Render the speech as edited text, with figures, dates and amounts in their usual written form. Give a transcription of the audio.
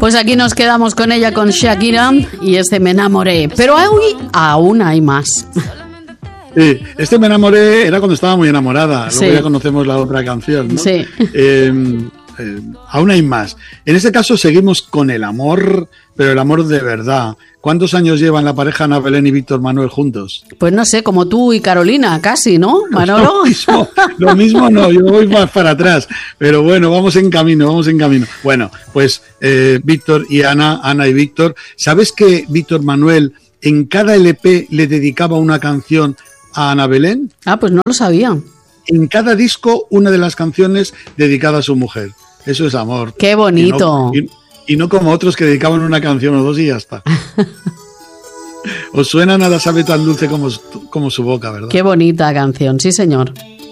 Pues aquí nos quedamos con ella, con Shakira, y Me enamoré. Pero hoy aún hay más. Sí, Me enamoré era cuando estaba muy enamorada. Luego ya conocemos la otra canción, ¿no? Sí. Aún hay más. En este caso seguimos con el amor, pero el amor de verdad. ¿Cuántos años llevan la pareja Ana Belén y Víctor Manuel juntos? Pues no sé, como tú y Carolina, casi, ¿no, Manolo? Lo mismo no, yo voy más para atrás. Pero bueno, vamos en camino. Bueno, pues Víctor y Ana y Víctor. ¿Sabes que Víctor Manuel en cada LP le dedicaba una canción a Ana Belén? Ah, pues no lo sabía. En cada disco, una de las canciones dedicada a su mujer. Eso es amor. ¡Qué bonito! Y no como otros que dedicaban una canción o dos y ya está. ¿Os suena Nada sabe tan dulce como su boca, verdad? ¡Qué bonita canción! Sí, señor.